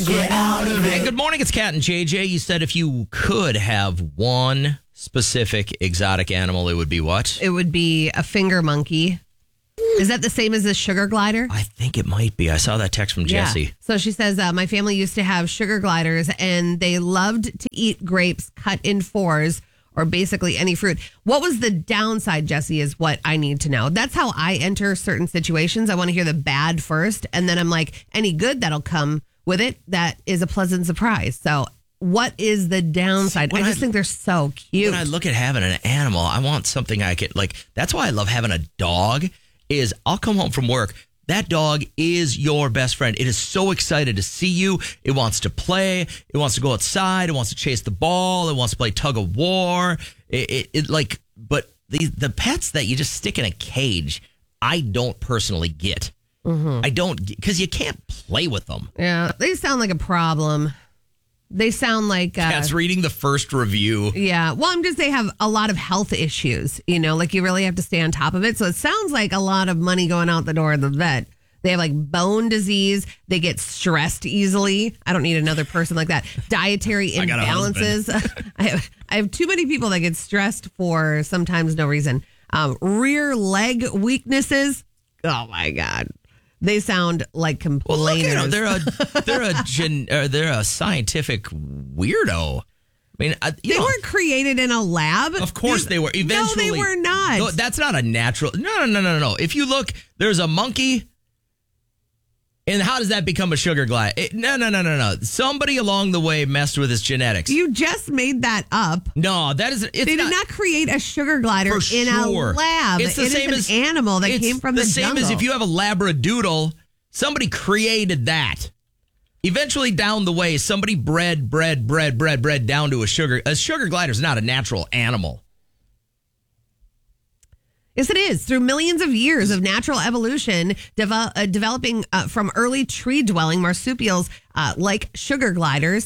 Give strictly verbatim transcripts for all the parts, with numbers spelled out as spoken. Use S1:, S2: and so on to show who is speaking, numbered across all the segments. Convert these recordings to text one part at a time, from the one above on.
S1: Get out of
S2: Hey, good morning. It's Kat and J J. You said if you could have one specific exotic animal, it would be what?
S3: It would be a finger monkey. Is that the same as a sugar glider?
S2: I think it might be. I saw that text from Jesse.
S3: Yeah. So she says, uh, my family used to have sugar gliders and they loved to eat grapes cut in fours or basically any fruit. What was the downside, Jesse, is what I need to know. That's how I enter certain situations. I want to hear the bad first. And then I'm like, any good that'll come with it, that is a pleasant surprise. So what is the downside? I just I, think they're so cute.
S2: When I look at having an animal, I want something I could, like, that's why I love having a dog, is I'll come home from work. That dog is your best friend. It is so excited to see you. It wants to play. It wants to go outside. It wants to chase the ball. It wants to play tug of war. It, it, it like, but the the pets that you just stick in a cage, I don't personally get. Mm-hmm. I don't, because you can't play with them.
S3: Yeah, they sound like a problem. They sound like... Uh,
S2: Cat's reading the first review.
S3: Yeah. Well, I'm just, they have a lot of health issues, you know, like you really have to stay on top of it. So it sounds like a lot of money going out the door of the vet. They have like bone disease. They get stressed easily. I don't need another person like that. Dietary imbalances. I, I, have, I have too many people that get stressed for sometimes no reason. Um, rear leg weaknesses. Oh, my God. They sound like complainers.
S2: Well, look at them. They're a they're a gen, or they're a scientific weirdo. I mean, I, you
S3: they
S2: know,
S3: weren't created in a lab.
S2: Of course, they were. Eventually,
S3: no, they were not.
S2: No, that's not a natural. No, no, no, no, no. If you look, there's a monkey. And how does that become a sugar glider? It, no, no, no, no, no. Somebody along the way messed with his genetics.
S3: You just made that up.
S2: No, that is. It's
S3: they did not, not create a sugar glider in
S2: sure.
S3: a lab.
S2: It's the
S3: it
S2: same
S3: is
S2: as
S3: an animal that came from the,
S2: the same
S3: jungle.
S2: as if you have a Labradoodle. Somebody created that. Eventually, down the way, somebody bred, bred, bred, bred, bred down to a sugar. A sugar glider is not a natural animal.
S3: Yes, it is. Through millions of years of natural evolution, devel- uh, developing uh, from early tree-dwelling marsupials uh, like sugar gliders,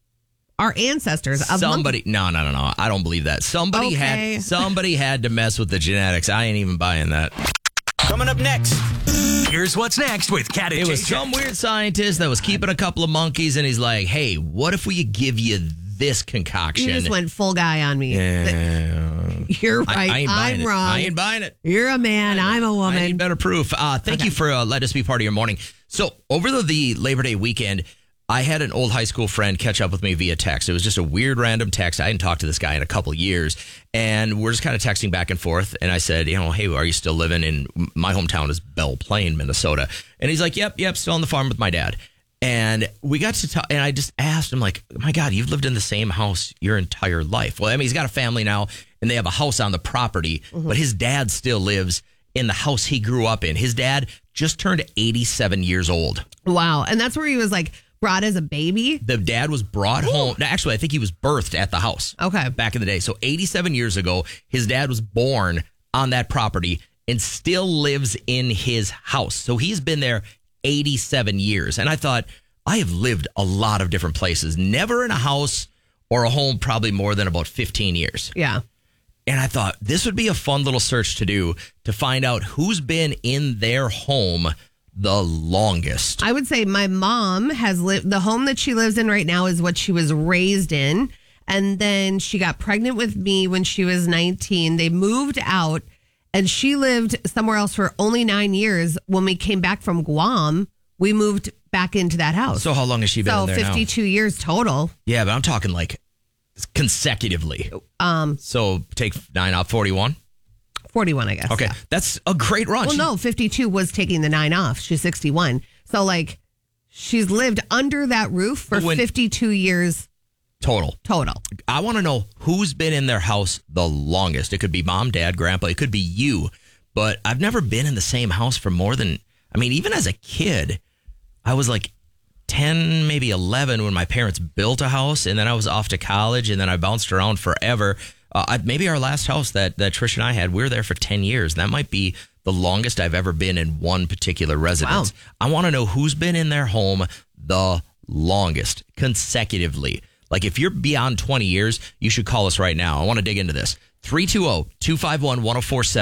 S3: our ancestors. Of
S2: Somebody,
S3: mon-
S2: no, no, no, no. I don't believe that. Somebody
S3: okay.
S2: had, somebody had to mess with the genetics. I ain't even buying that.
S1: Coming up next, here's what's next with Cat and
S2: It was
S1: J J.
S2: some weird scientist that was keeping a couple of monkeys, and he's like, "Hey, what if we give you this concoction?"
S3: You just went full guy on me.
S2: Yeah.
S3: You're right.
S2: I, I ain't buying
S3: I'm
S2: it.
S3: wrong.
S2: I ain't buying it.
S3: You're a man. I'm a woman.
S2: I need better proof. Uh, thank
S3: Okay.
S2: you for uh, letting us be part of your morning. So over the, the Labor Day weekend, I had an old high school friend catch up with me via text. It was just a weird random text. I hadn't talked to this guy in a couple of years, and we're just kind of texting back and forth. And I said, you know, hey, are you still living in my hometown is Belle Plaine, Minnesota? And he's like, yep, yep, still on the farm with my dad. And we got to talk, and I just asked him, like, my God, you've lived in the same house your entire life. Well, I mean, he's got a family now, and they have a house on the property, mm-hmm. but his dad still lives in the house he grew up in. His dad just turned eighty-seven years old.
S3: Wow. And that's where he was, like, brought as a baby?
S2: The dad was brought Ooh. home. Actually, I think he was birthed at the house.
S3: Okay.
S2: Back in the day. So eighty-seven years ago, his dad was born on that property and still lives in his house. So he's been there eighty-seven years. And I thought, I have lived a lot of different places. Never in a house or a home probably more than about fifteen years.
S3: Yeah.
S2: And I thought this would be a fun little search to do to find out who's been in their home the longest.
S3: I would say my mom has lived, the home that she lives in right now is what she was raised in. And then she got pregnant with me when she was nineteen. They moved out and she lived somewhere else for only nine years. When we came back from Guam, we moved back into that house.
S2: So how long has she been
S3: so
S2: in there
S3: fifty-two
S2: now?
S3: years total.
S2: Yeah, but I'm talking like consecutively.
S3: Um,
S2: so take nine off, forty-one?
S3: forty-one, I guess.
S2: Okay,
S3: yeah.
S2: That's a great run.
S3: Well, no, fifty-two was taking the nine off. She's sixty-one. So, like, she's lived under that roof for when, fifty-two years
S2: total.
S3: Total.
S2: I want to know who's been in their house the longest. It could be mom, dad, grandpa. It could be you. But I've never been in the same house for more than, I mean, even as a kid, I was like ten, maybe eleven when my parents built a house, and then I was off to college, and then I bounced around forever. Uh, I, maybe our last house that, that Trish and I had, we were there for ten years. That might be the longest I've ever been in one particular residence. Wow. I want to know who's been in their home the longest consecutively. Like if you're beyond twenty years, you should call us right now. I want to dig into this. three two zero, two five one, one zero four seven.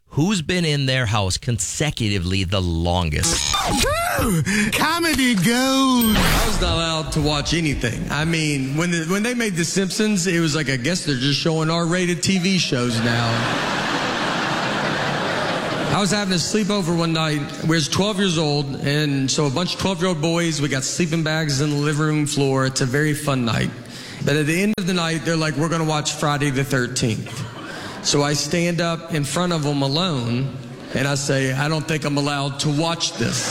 S2: who's been in their house consecutively the longest?
S4: Comedy gold.
S5: I was not allowed to watch anything. I mean, when the, when they made The Simpsons, it was like, I guess they're just showing R-rated T V shows now. I was having a sleepover one night. We was twelve years old, and so a bunch of twelve-year-old boys, we got sleeping bags in the living room floor. It's a very fun night. But at the end of the night, they're like, we're going to watch Friday the thirteenth. So I stand up in front of them alone, and I say, I don't think I'm allowed to watch this.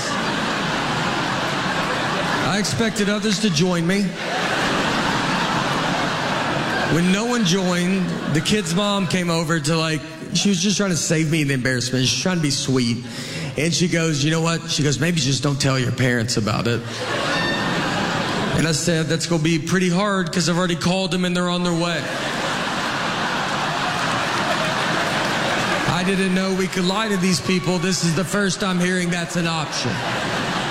S5: I expected others to join me. When no one joined, the kid's mom came over to like, she was just trying to save me the embarrassment. She's trying to be sweet. And she goes, you know what? She goes, maybe just don't tell your parents about it. And I said, that's going to be pretty hard because I've already called them and they're on their way. I didn't know we could lie to these people. This is the first I'm hearing that's an option.